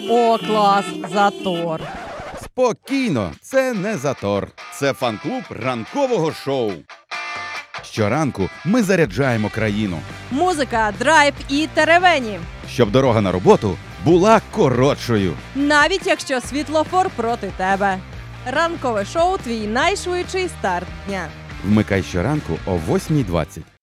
О, клас, затор. Спокійно, це не затор. Це фан-клуб ранкового шоу. Щоранку ми заряджаємо країну, Музика, драйв і теревені. щоб дорога на роботу була коротшою. Навіть якщо світлофор проти тебе. Ранкове шоу – твій найшвидший старт дня. Вмикай щоранку о 8:20.